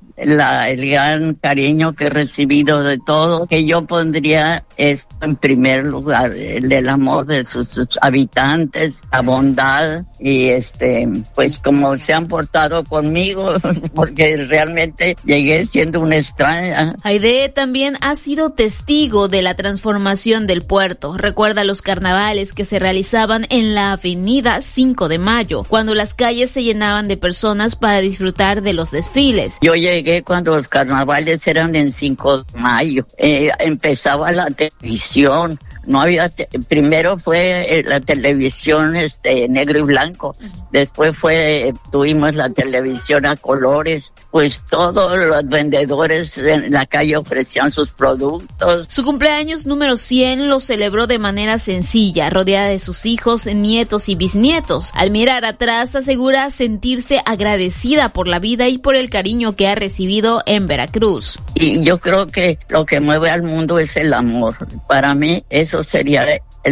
gran cariño que he recibido de todo, que yo pondría esto en primer lugar, el amor de sus habitantes, la bondad y pues como se han portado conmigo, porque realmente llegué siendo una extraña. Aide también ha sido testigo de la transformación del puerto. Recuerda los carnavales que se realizaban en la avenida 5 de Mayo, cuando las calles se llenaban de personas para disfrutar de los desfiles. Yo llegué cuando los carnavales eran en 5 de mayo. Empezaba la televisión. No había, primero fue la televisión negro y blanco, después tuvimos la televisión a colores, pues todos los vendedores en la calle ofrecían sus productos. Su cumpleaños número 100 lo celebró de manera sencilla, rodeada de sus hijos, nietos y bisnietos. Al mirar atrás asegura sentirse agradecida por la vida y por el cariño que ha recibido en Veracruz. Y yo creo que lo que mueve al mundo es el amor. Para mí eso sería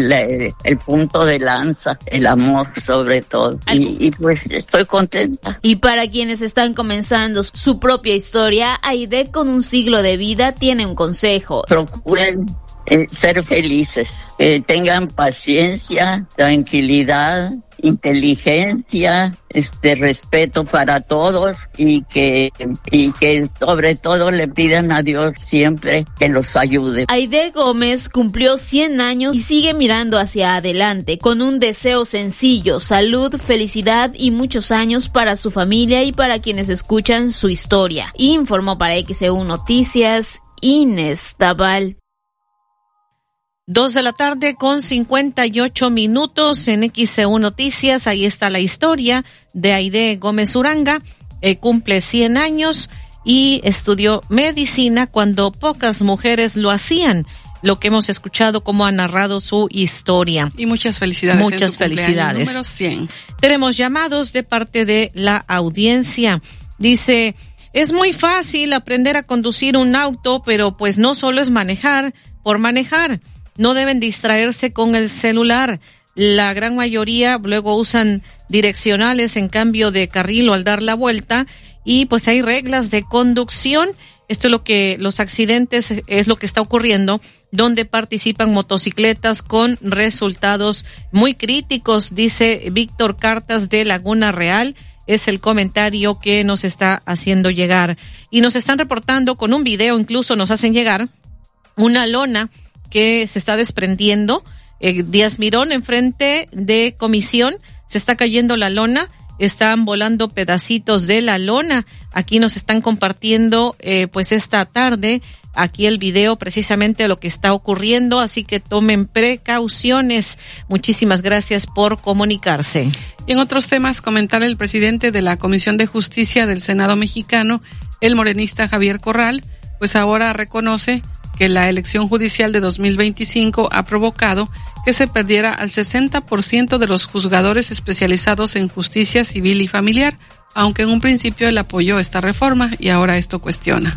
el punto de lanza, el amor sobre todo. Y pues estoy contenta. Y para quienes están comenzando su propia historia, Aide, con un siglo de vida, tiene un consejo. Procuren ser felices, tengan paciencia, tranquilidad, inteligencia, respeto para todos y que sobre todo le pidan a Dios siempre que los ayude. Aide Gómez cumplió 100 años y sigue mirando hacia adelante con un deseo sencillo: salud, felicidad y muchos años para su familia y para quienes escuchan su historia. Informó para XEU Noticias Inés Tabal. 2:58 p.m. en XEU Noticias. Ahí está la historia de Aide Gómez Uranga. Cumple 100 años y estudió medicina cuando pocas mujeres lo hacían. Lo que hemos escuchado, cómo ha narrado su historia. Y muchas felicidades. Muchas felicidades. Número 100. Tenemos llamados de parte de la audiencia. Dice: es muy fácil aprender a conducir un auto, pero pues no solo es manejar por manejar. No deben distraerse con el celular. La gran mayoría luego usan direccionales en cambio de carril o al dar la vuelta, y pues hay reglas de conducción. Esto es lo que los accidentes es lo que está ocurriendo, donde participan motocicletas con resultados muy críticos, dice Víctor Cartas de Laguna Real. Es el comentario que nos está haciendo llegar. Y nos están reportando con un video, incluso nos hacen llegar una lona que se está desprendiendo. Díaz Mirón, enfrente de Comisión, se está cayendo la lona. están volando pedacitos de la lona. Aquí nos están compartiendo pues esta tarde aquí el video precisamente de lo que está ocurriendo, así que tomen precauciones. Muchísimas gracias por comunicarse. Y en otros temas, comentar el presidente de la Comisión de Justicia del Senado mexicano, el morenista Javier Corral, pues ahora reconoce que la elección judicial de 2025 ha provocado que se perdiera al 60% de los juzgadores especializados en justicia civil y familiar, aunque en un principio él apoyó esta reforma y ahora esto cuestiona.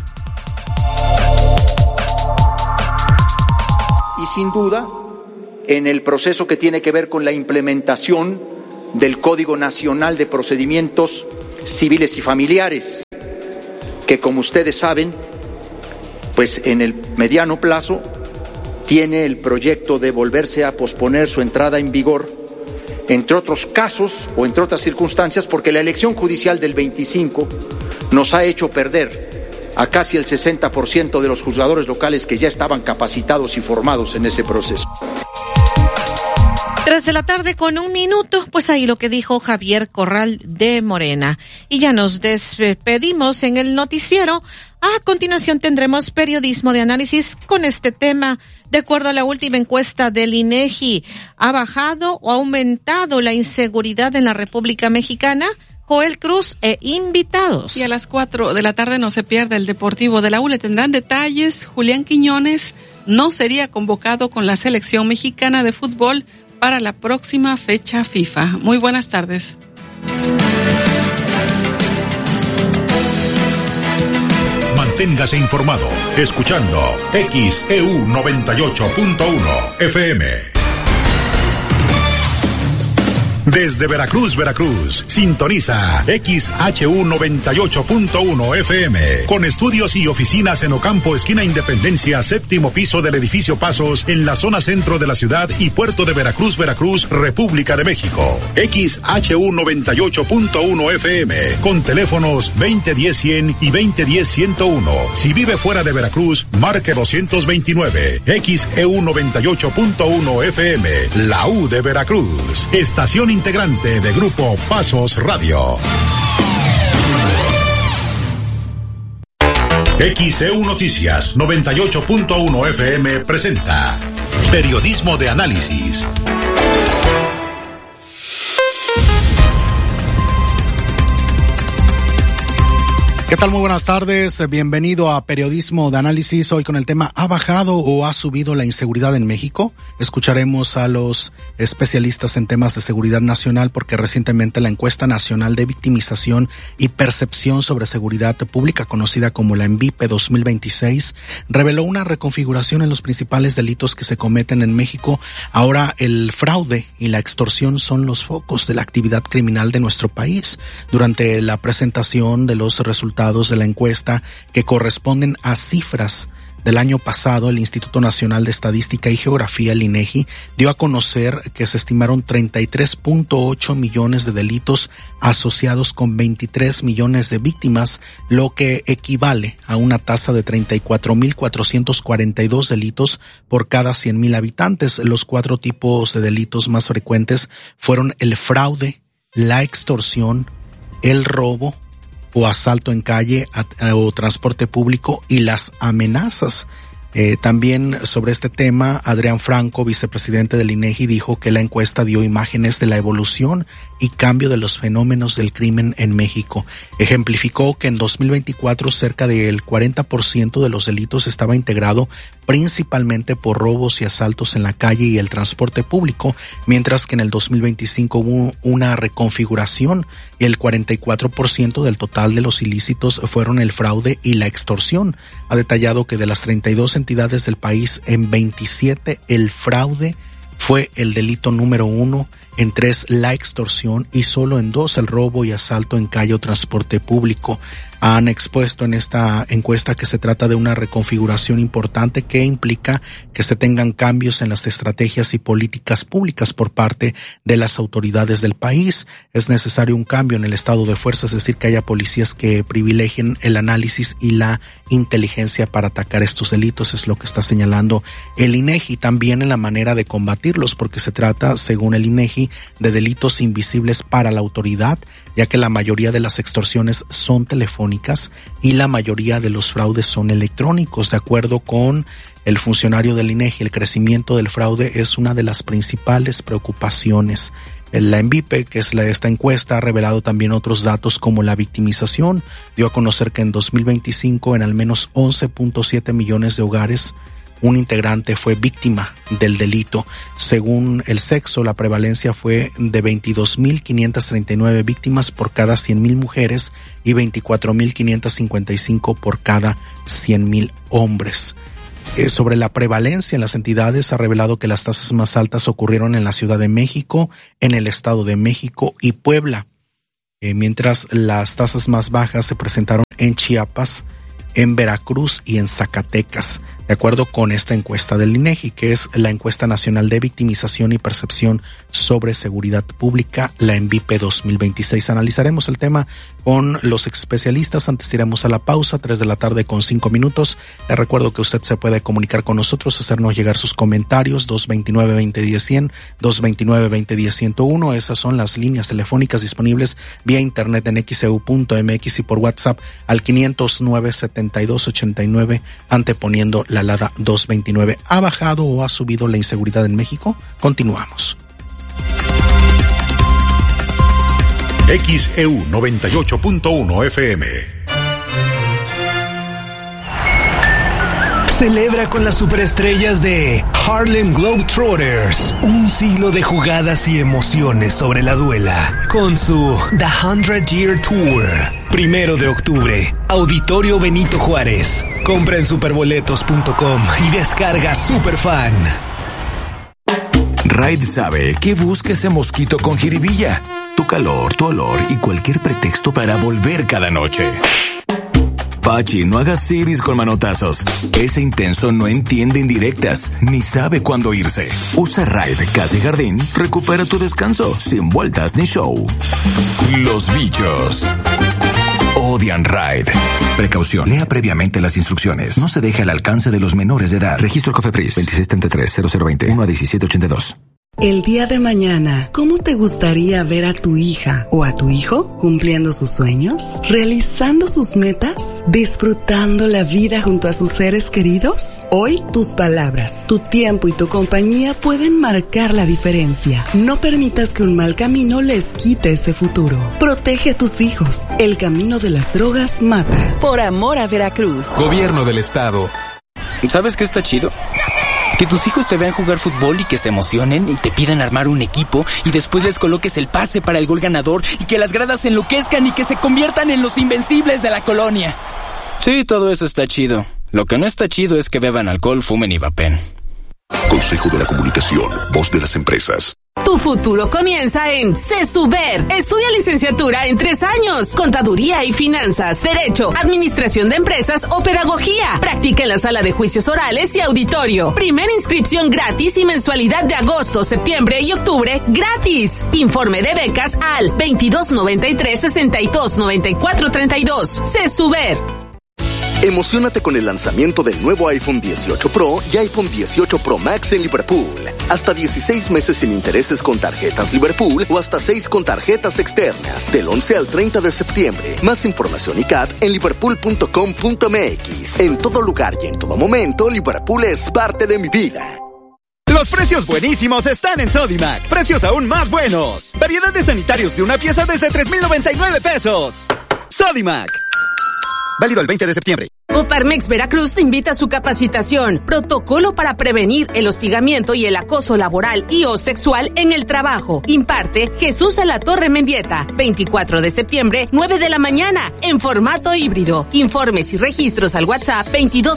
Y sin duda, en el proceso que tiene que ver con la implementación del Código Nacional de Procedimientos Civiles y Familiares, que como ustedes saben, pues en el mediano plazo tiene el proyecto de volverse a posponer su entrada en vigor, entre otros casos o entre otras circunstancias, porque la elección judicial del 25 nos ha hecho perder a casi el 60% de los juzgadores locales que ya estaban capacitados y formados en ese proceso. 3 de la tarde con 1 minuto, pues ahí lo que dijo Javier Corral de Morena. Y ya nos despedimos en el noticiero. A continuación tendremos periodismo de análisis con este tema. De acuerdo a la última encuesta del INEGI, ¿ha bajado o aumentado la inseguridad en la República Mexicana? Joel Cruz e invitados. Y a las 4 de la tarde no se pierda el Deportivo de la U. Le tendrán detalles. Julián Quiñones no sería convocado con la selección mexicana de fútbol para la próxima fecha FIFA. Muy buenas tardes. Manténgase informado escuchando XEU 98.1 FM. Desde Veracruz, Veracruz, sintoniza XHU 98.1 FM, con estudios y oficinas en Ocampo, esquina Independencia, 7º piso del edificio Pasos, en la zona centro de la ciudad y puerto de Veracruz, Veracruz, República de México. XHU 98.1 FM, con teléfonos 2010-100 y 2010-101. Si vive fuera de Veracruz, marque 229. XEU 98.1 FM, la U de Veracruz, estación integrante de Grupo Pasos Radio. XEU Noticias 98.1 FM presenta Periodismo de Análisis. ¿Qué tal? Muy buenas tardes. Bienvenido a Periodismo de Análisis. Hoy con el tema ¿ha bajado o ha subido la inseguridad en México? Escucharemos a los especialistas en temas de seguridad nacional, porque recientemente la encuesta nacional de victimización y percepción sobre seguridad pública, conocida como la ENVIPE 2026, reveló una reconfiguración en los principales delitos que se cometen en México. Ahora el fraude y la extorsión son los focos de la actividad criminal de nuestro país. Durante la presentación de los resultados de la encuesta, que corresponden a cifras del año pasado, el Instituto Nacional de Estadística y Geografía, el INEGI, dio a conocer que se estimaron 33.8 millones de delitos asociados con 23 millones de víctimas, lo que equivale a una tasa de 34.442 delitos por cada 100,000 habitantes. Los 4 tipos de delitos más frecuentes fueron el fraude, la extorsión, el robo o asalto en calle o transporte público y las amenazas. También sobre este tema, Adrián Franco, vicepresidente del INEGI, dijo que la encuesta dio imágenes de la evolución y cambio de los fenómenos del crimen en México. Ejemplificó que en 2024 cerca del 40% de los delitos estaba integrado principalmente por robos y asaltos en la calle y el transporte público, mientras que en el 2025 hubo una reconfiguración y el 44% del total de los ilícitos fueron el fraude y la extorsión. Ha detallado que de las 32 entidades del país, en 27 el fraude fue el delito número 1, en 3 la extorsión y solo en 2 el robo y asalto en calle o transporte público. han expuesto en esta encuesta que se trata de una reconfiguración importante que implica que se tengan cambios en las estrategias y políticas públicas por parte de las autoridades del país. Es necesario un cambio en el estado de fuerza, es decir, que haya policías que privilegien el análisis y la inteligencia para atacar estos delitos, es lo que está señalando el INEGI. También en la manera de combatirlos, porque se trata, según el INEGI, de delitos invisibles para la autoridad, ya que la mayoría de las extorsiones son telefónicas y la mayoría de los fraudes son electrónicos. De acuerdo con el funcionario del INEGI, el crecimiento del fraude es una de las principales preocupaciones. La ENVIPE, que es esta encuesta, ha revelado también otros datos como la victimización. Dio a conocer que en 2025 en al menos 11.7 millones de hogares un integrante fue víctima del delito. Según el sexo, la prevalencia fue de 22.539 víctimas por cada 100,000 mujeres y 24.555 por cada 100,000 hombres. Sobre la prevalencia en las entidades, ha revelado que las tasas más altas ocurrieron en la Ciudad de México, en el Estado de México y Puebla, mientras las tasas más bajas se presentaron en Chiapas, en Veracruz y en Zacatecas, de acuerdo con esta encuesta del INEGI, que es la Encuesta Nacional de Victimización y Percepción sobre Seguridad Pública, la ENVIPE 2026. Analizaremos el tema con los especialistas. Antes iremos a la pausa, 3:05 p.m. Les recuerdo que usted se puede comunicar con nosotros, hacernos llegar sus comentarios, 229-2010-100, 229-2010-101. Esas son las líneas telefónicas disponibles vía internet en xeu.mx y por WhatsApp al 509-7289, anteponiendo la alada 229. ¿Ha bajado o ha subido la inseguridad en México? Continuamos. XEU 98.1 FM. Celebra con las superestrellas de Harlem Globetrotters un siglo de jugadas y emociones sobre la duela con su The 100 Year Tour. 1 de octubre, Auditorio Benito Juárez. Compra en superboletos.com y descarga Superfan. Raid sabe que busca ese mosquito con jiribilla, tu calor, tu olor y cualquier pretexto para volver cada noche. Pachi, no hagas siris con manotazos. Ese intenso no entiende indirectas, ni sabe cuándo irse. Usa Raid Casa y Jardín, recupera tu descanso, sin vueltas ni show. Los bichos odian Raid. Precaución, lea previamente las instrucciones. No se deje al alcance de los menores de edad. Registro COFEPRIS 2633-0020 1-1782. El día de mañana, ¿cómo te gustaría ver a tu hija o a tu hijo cumpliendo sus sueños, realizando sus metas, disfrutando la vida junto a sus seres queridos? Hoy, tus palabras, tu tiempo y tu compañía pueden marcar la diferencia. No permitas que un mal camino les quite ese futuro. Protege a tus hijos. El camino de las drogas mata. Por amor a Veracruz. Gobierno del Estado. ¿Sabes qué está chido? Que tus hijos te vean jugar fútbol y que se emocionen y te pidan armar un equipo y después les coloques el pase para el gol ganador y que las gradas se enloquezcan y que se conviertan en los invencibles de la colonia. Sí, todo eso está chido. Lo que no está chido es que beban alcohol, fumen y vapen. Consejo de la Comunicación, voz de las empresas. Tu futuro comienza en CESUBER. Estudia licenciatura en 3 años, contaduría y finanzas, derecho, administración de empresas o pedagogía. Practica en la sala de juicios orales y auditorio. Primera inscripción gratis y mensualidad de agosto, septiembre y octubre gratis. Informe de becas al 2293-629432. CESUBER. Emociónate con el lanzamiento del nuevo iPhone 18 Pro y iPhone 18 Pro Max en Liverpool. Hasta 16 meses sin intereses con tarjetas Liverpool o hasta 6 con tarjetas externas. Del 11 al 30 de septiembre. Más información y CAT en liverpool.com.mx. En todo lugar y en todo momento, Liverpool es parte de mi vida. Los precios buenísimos están en Sodimac. Precios aún más buenos. Variedad de sanitarios de una pieza desde 3,099 pesos. Sodimac. Válido el 20 de septiembre. Coparmex Veracruz te invita a su capacitación, protocolo para prevenir el hostigamiento y el acoso laboral y o sexual en el trabajo. Imparte Jesús de la Torre Mendieta, 24 de septiembre, 9 de la mañana, en formato híbrido. Informes y registros al WhatsApp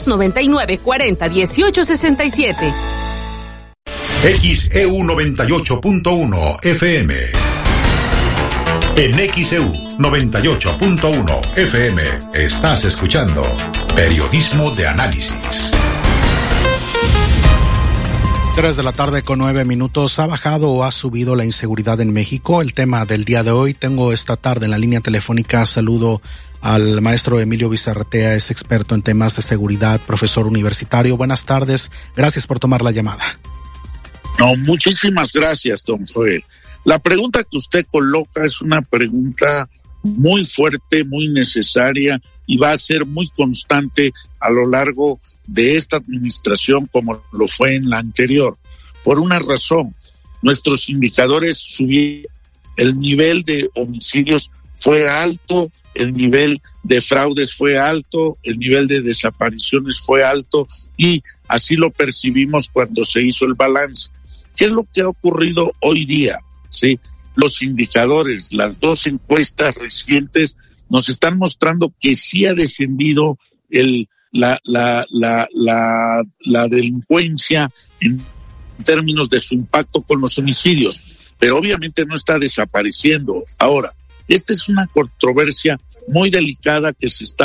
2299-401867. XEU 98.1 FM. En XEU 98.1 FM estás escuchando Periodismo de Análisis. 3:09 p.m. ¿Ha bajado o ha subido la inseguridad en México? El tema del día de hoy. Tengo esta tarde en la línea telefónica, saludo al maestro Emilio Bizarratea, es experto en temas de seguridad, profesor universitario. Buenas tardes, gracias por tomar la llamada. No, muchísimas gracias, don Joel. La pregunta que usted coloca es una pregunta muy fuerte, muy necesaria y va a ser muy constante a lo largo de esta administración como lo fue en la anterior. Por una razón, nuestros indicadores subieron, el nivel de homicidios fue alto, el nivel de fraudes fue alto, el nivel de desapariciones fue alto y así lo percibimos cuando se hizo el balance. ¿Qué es lo que ha ocurrido hoy día? Sí, los indicadores, las dos encuestas recientes nos están mostrando que sí ha descendido la delincuencia en términos de su impacto con los homicidios, pero obviamente no está desapareciendo. Ahora, esta es una controversia muy delicada que se está